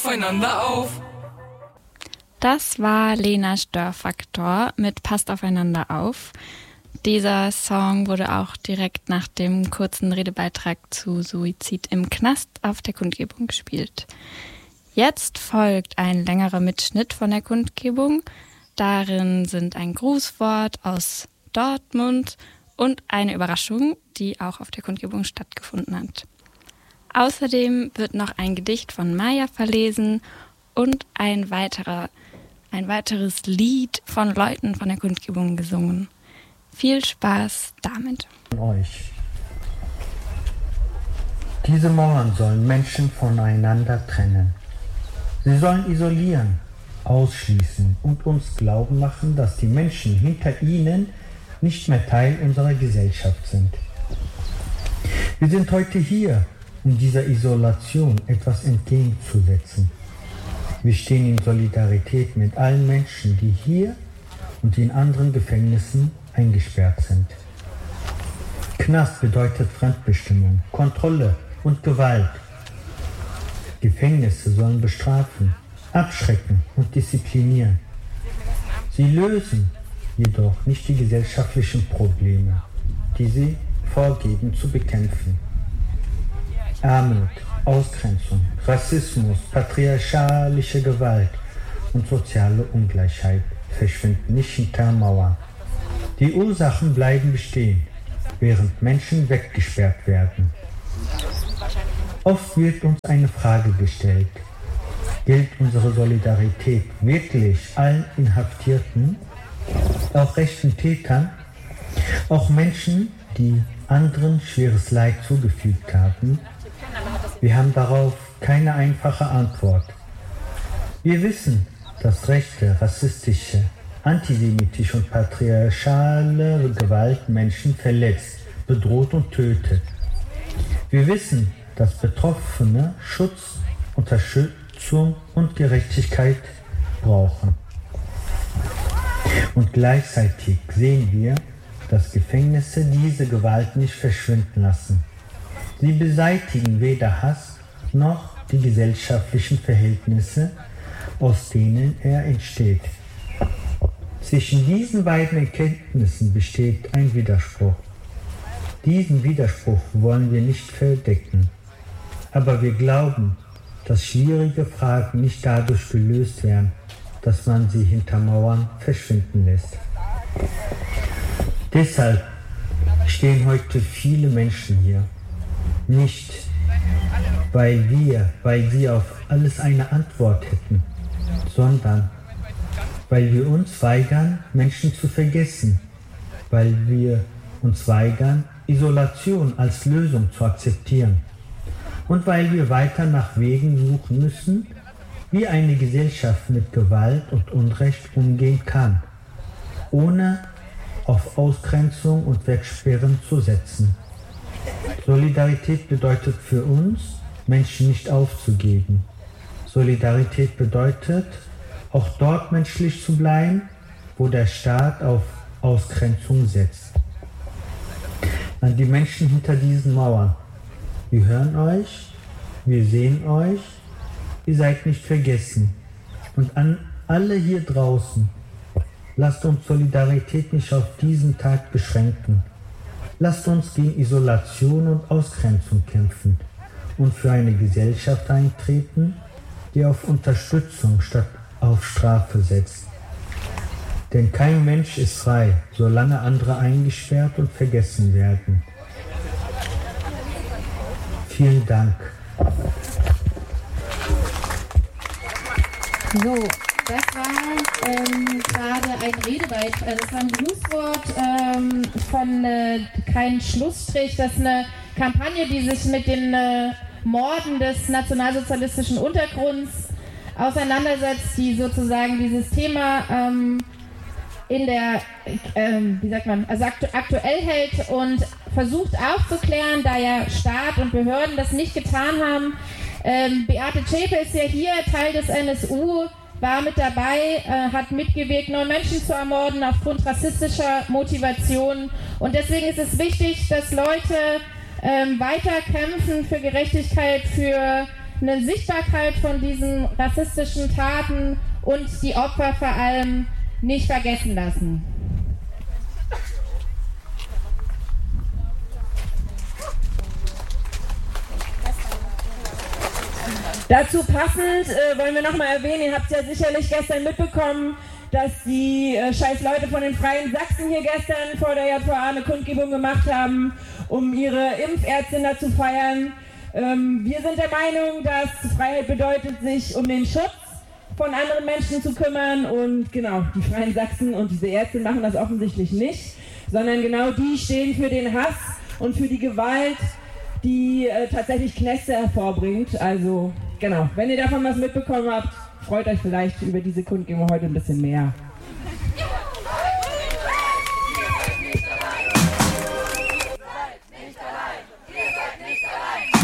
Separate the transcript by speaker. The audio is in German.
Speaker 1: aufeinander auf.
Speaker 2: Das war Lena Störfaktor mit Passt aufeinander auf. Dieser Song wurde auch direkt nach dem kurzen Redebeitrag zu Suizid im Knast auf der Kundgebung gespielt. Jetzt folgt ein längerer Mitschnitt von der Kundgebung. Darin sind ein Grußwort aus Dortmund und eine Überraschung, die auch auf der Kundgebung stattgefunden hat. Außerdem wird noch ein Gedicht von Maya verlesen und ein weiteres Lied von Leuten von der Kundgebung gesungen. Viel Spaß damit.
Speaker 3: Euch. Diese Mauern sollen Menschen voneinander trennen. Sie sollen isolieren, ausschließen und uns glauben machen, dass die Menschen hinter ihnen nicht mehr Teil unserer Gesellschaft sind. Wir sind heute hier, um dieser Isolation etwas entgegenzusetzen. Wir stehen in Solidarität mit allen Menschen, die hier und in anderen Gefängnissen eingesperrt sind. Knast bedeutet Fremdbestimmung, Kontrolle und Gewalt. Gefängnisse sollen bestrafen, abschrecken und disziplinieren. Sie lösen jedoch nicht die gesellschaftlichen Probleme, die sie vorgeben zu bekämpfen. Armut, Ausgrenzung, Rassismus, patriarchalische Gewalt und soziale Ungleichheit verschwinden nicht hinter Mauern. Die Ursachen bleiben bestehen, während Menschen weggesperrt werden. Oft wird uns eine Frage gestellt: Gilt unsere Solidarität wirklich allen Inhaftierten, auch rechten Tätern, auch Menschen, die anderen schweres Leid zugefügt haben? Wir haben darauf keine einfache Antwort. Wir wissen, dass rechte, rassistische, antisemitische und patriarchale Gewalt Menschen verletzt, bedroht und tötet. Wir wissen, dass Betroffene Schutz, Unterstützung und Gerechtigkeit brauchen. Und gleichzeitig sehen wir, dass Gefängnisse diese Gewalt nicht verschwinden lassen. Sie beseitigen weder Hass noch die gesellschaftlichen Verhältnisse, aus denen er entsteht. Zwischen diesen beiden Erkenntnissen besteht ein Widerspruch. Diesen Widerspruch wollen wir nicht verdecken. Aber wir glauben, dass schwierige Fragen nicht dadurch gelöst werden, dass man sie hinter Mauern verschwinden lässt. Deshalb stehen heute viele Menschen hier. Nicht, weil sie auf alles eine Antwort hätten, sondern weil wir uns weigern, Menschen zu vergessen, weil wir uns weigern, Isolation als Lösung zu akzeptieren und weil wir weiter nach Wegen suchen müssen, wie eine Gesellschaft mit Gewalt und Unrecht umgehen kann, ohne auf Ausgrenzung und Wegsperren zu setzen. Solidarität bedeutet für uns, Menschen nicht aufzugeben. Solidarität bedeutet, auch dort menschlich zu bleiben, wo der Staat auf Ausgrenzung setzt. An die Menschen hinter diesen Mauern: Wir hören euch, wir sehen euch, ihr seid nicht vergessen. Und an alle hier draußen: Lasst uns Solidarität nicht auf diesen Tag beschränken. Lasst uns gegen Isolation und Ausgrenzung kämpfen und für eine Gesellschaft eintreten, die auf Unterstützung statt auf Strafe setzt. Denn kein Mensch ist frei, solange andere eingesperrt und vergessen werden. Vielen Dank.
Speaker 4: So, das war gerade ein Redebeitrag, das war ein Grußwort von Kein Schlussstrich. Das ist eine Kampagne, die sich mit den Morden des nationalsozialistischen Untergrunds auseinandersetzt, die sozusagen dieses Thema in der, aktuell hält und versucht aufzuklären, da ja Staat und Behörden das nicht getan haben. Beate Zschäpe ist ja hier, Teil des NSU, war mit dabei, hat mitgewirkt, 9 Menschen zu ermorden aufgrund rassistischer Motivation. Und deswegen ist es wichtig, dass Leute weiter kämpfen für Gerechtigkeit, für eine Sichtbarkeit von diesen rassistischen Taten und die Opfer vor allem nicht vergessen lassen.
Speaker 1: Dazu passend wollen wir nochmal erwähnen, ihr habt es ja sicherlich gestern mitbekommen, dass die scheiß Leute von den Freien Sachsen hier gestern vor der JVA eine Kundgebung gemacht haben, um ihre Impfärztin da zu feiern. Wir sind der Meinung, dass Freiheit bedeutet, sich um den Schutz von anderen Menschen zu kümmern, und genau, die Freien Sachsen und diese Ärzte machen das offensichtlich nicht, sondern genau die stehen für den Hass und für die Gewalt, die tatsächlich Knäste hervorbringt. Also genau, wenn ihr davon was mitbekommen habt, freut euch vielleicht über diese Kundgebung heute ein bisschen mehr.